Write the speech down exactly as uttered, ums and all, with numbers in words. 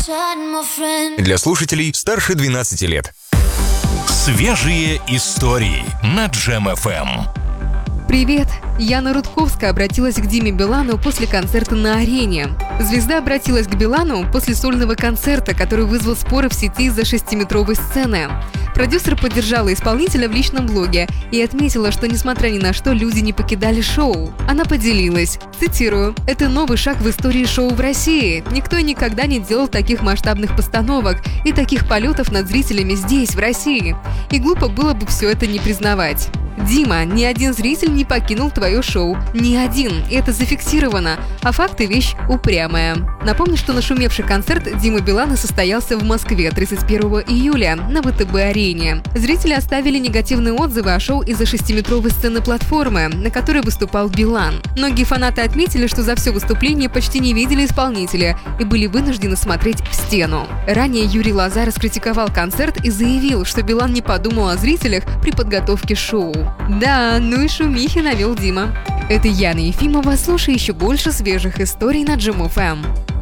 Для слушателей старше двенадцати лет. Свежие истории на Джем эф эм. Привет! Яна Рудковская обратилась к Диме Билану после концерта на арене. Звезда обратилась к Билану после сольного концерта, который вызвал споры в сети из-за шестиметровой сцены. Продюсер поддержала исполнителя в личном блоге и отметила, что несмотря ни на что, люди не покидали шоу. Она поделилась, цитирую, «Это новый шаг в истории шоу в России. Никто и никогда не делал таких масштабных постановок и таких полетов над зрителями здесь, в России. И глупо было бы все это не признавать. Дима, ни один зритель не покинул твое шоу. Ни один. И это зафиксировано. А факты – вещь упрямая». Напомню, что нашумевший концерт Димы Билана состоялся в Москве тридцать первого июля на вэ тэ бэ-арене. Зрители оставили негативные отзывы о шоу из-за шестиметровой сцены платформы, на которой выступал Билан. Многие фанаты отметили, что за все выступление почти не видели исполнителя и были вынуждены смотреть в стену. Ранее Юрий Лоза раскритиковал концерт и заявил, что Билан не подумал о зрителях при подготовке шоу. Да, ну и шумихи навел Дима. Это Яна Ефимова. Слушай еще больше свежих историй на Джем эф эм.